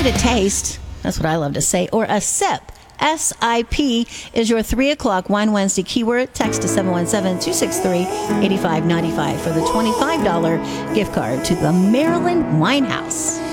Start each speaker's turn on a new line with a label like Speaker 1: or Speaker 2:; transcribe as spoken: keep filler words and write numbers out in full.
Speaker 1: it a taste. That's what I love to say. Or a sip. S I P is your three o'clock Wine Wednesday keyword. Text to seven one seven, two six three, eight five nine five for the twenty-five dollars gift card to the Maryland Wine House.